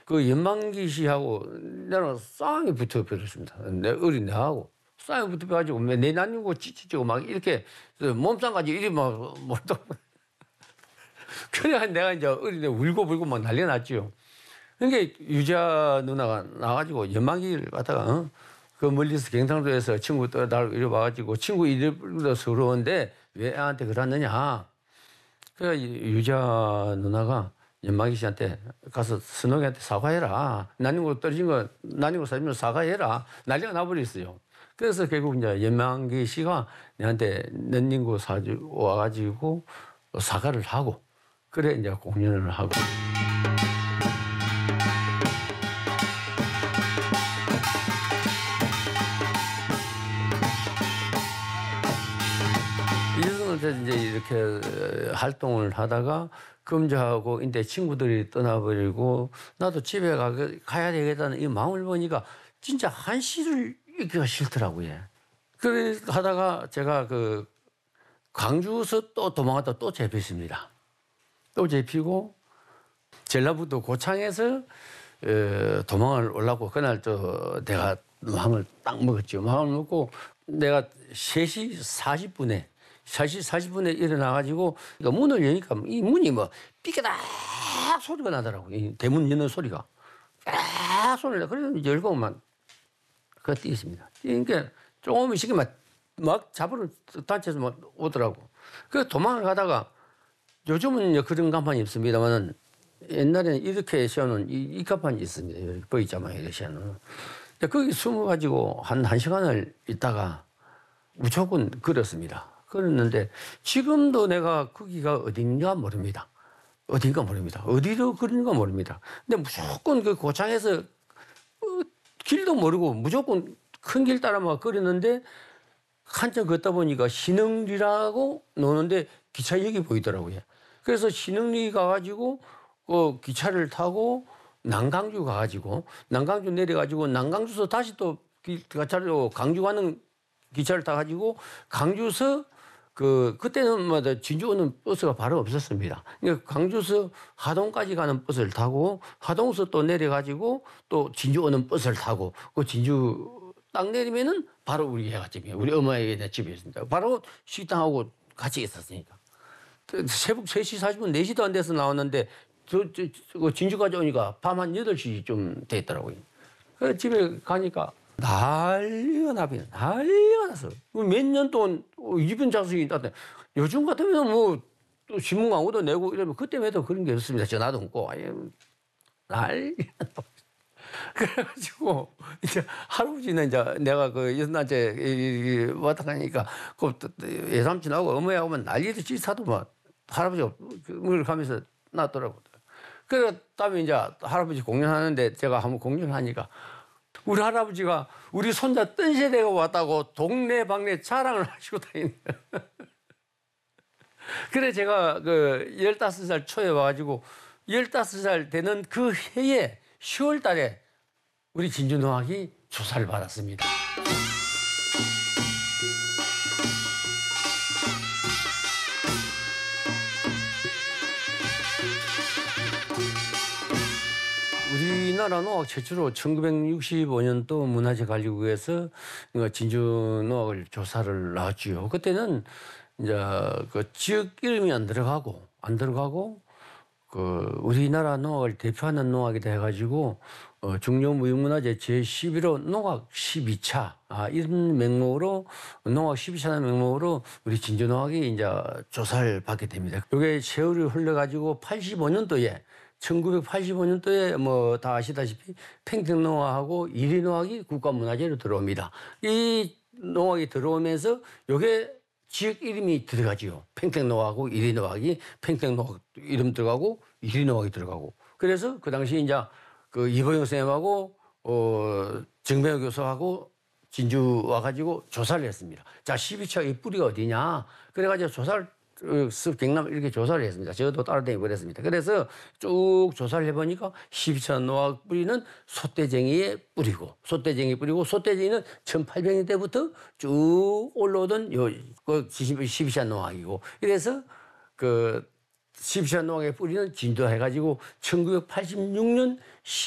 그 연만기 씨하고 나랑 싸움이 붙어버렸습니다. 내 어린 내하고 싸움이 붙어가지고 내 나뉘고 찌찌고 막 이렇게 몸싸움 가지고 이리 막 못도 그래 내가 이제 어린애 울고 불고 막 난리 났죠. 그러니까 유자 누나가 나가지고 연만기를 갖다가 그 멀리서 경상도에서 친구 떠나고 이리 와가지고 친구 이름도 서러운데 왜 애한테 그러느냐. 그래 유자 누나가 연만기 씨한테 가서 선옥이한테 사과해라. 난닝고 떨어진 거 난닝고 사주면 사과해라. 난리가 나버렸어요. 그래서 결국 이제 연만기 씨가 내한테 난닝고 사주 와가지고 사과를 하고 그래 이제 공연을 하고. 이제 이렇게 활동을 하다가 금자하고 이제 친구들이 떠나버리고 나도 집에 가야 되겠다는 이 마음을 보니까 진짜 한시를 있기가 싫더라고요. 그래 하다가 제가 그 광주에서 또 도망갔다 또 잡혔습니다. 또 잡히고 전라북도 고창에서 도망을 오려고 그날 또 내가 마음을 딱 먹었죠. 마음을 먹고 내가 3시 40분에 3시 40분에 일어나가지고 문을 여니까 이 문이 뭐 삐까닥 소리가 나더라고요. 이 대문 여는 소리가. 삐까닥 소리가 나. 그래서 열고만 그거 뛰었습니다. 그러니까 조금 있으면 막 잡으러 단체에서 막 오더라고. 그 도망을 가다가 요즘은 그런 간판이 없습니다만은 옛날에는 이렇게 세워놓은 이 간판이 있습니다. 보이잖아요. 이렇게 세워놓은. 거기 숨어가지고 한 시간을 있다가 무조건 걸었습니다. 그랬는데 지금도 내가 거기가 어딘가 모릅니다. 어딘가 모릅니다. 어디로 그런가 모릅니다. 근데 무조건 그 고창에서 길도 모르고 무조건 큰 길 따라만 걸었는데 한참 걷다 보니까 신흥리라고 노는데 기차역이 보이더라고요. 그래서 신흥리 가가지고 기차를 타고 남강주 가가지고 남강주 내려가지고 남강주에서 다시 또 기차로 강주 가는 기차를 타가지고 강주에서 그때는 뭐 진주 오는 버스가 바로 없었습니다. 그러니까 강주에서 하동까지 가는 버스를 타고 하동에서 또 내려가지고 또 진주 오는 버스를 타고 그 진주 딱 내리면은 바로 우리 애가집이에요. 우리 어머니의 집이었습니다. 바로 식당하고 같이 있었으니까. 새벽 3시 40분 4시도 안 돼서 나왔는데 진주까지 오니까 밤 한 8시쯤 됐더라고요. 그래서 집에 가니까 난리가 났어. 몇 년 동안 이변 자석이 있다. 요즘 같으면 뭐 또 신문 광고도 내고 이러면 그때만 해도 그런 게 없습니다. 전화도 없고. 난리가 났어. 그래가지고 이제 할아버지는 이제 내가 그 여섯날째 왔다 가니까 그 예삼촌하고 어머니하고만 난리도 사도 막 할아버지가 그걸 가면서 놨더라고. 그래 다음에 이제 할아버지 공연하는데 제가 한번 공연하니까 우리 할아버지가 우리 손자 뜬세대가 왔다고 동네방네 자랑을 하시고 다니는. 그래 제가 그 15살 초에 와가지고 15살 되는 그 해에 10월 달에 우리 진주노학이 조사를 받았습니다. 우리나라 노학 최초로 1965년도 문화재관리국에서 진주노학을 조사를 나왔지요. 그때는 이제 그 지역 이름이 안 들어가고 그 우리나라 노학을 대표하는 노학이 돼가지고 중요무형문화재 제11호 노학 12차 이런 명목으로 노학 12차라는 명목으로 우리 진주노학이 이제 조사를 받게 됩니다. 이게 세월이 흘러가지고 85년도에 1985년도에 뭐 다 아시다시피 평택노학하고 이리노학이 국가문화재로 들어옵니다. 이 노학이 들어오면서 이게 지역 이름이 들어가지요. 평택노하고 이리노학이 평택노학 이름 들어가고 이리노학이 들어가고. 그래서 그 당시 이제 그 이보영 선생님하고 정병호 교수하고 진주 와가지고 조사를 했습니다. 자, 12차 이 뿌리가 어디냐? 그래가지고 조사를 경남 이렇게 조사를 했습니다. 저도 따라다니고 그랬습니다. 그래서 쭉 조사를 해보니까 12차 노학 뿌리는 소떼쟁이의 뿌리고 소떼쟁이는 1800년대부터 쭉 올라오던 그 12차 노학이고 이래서 그 12차 노학의 뿌리는 진도해가지고 1986년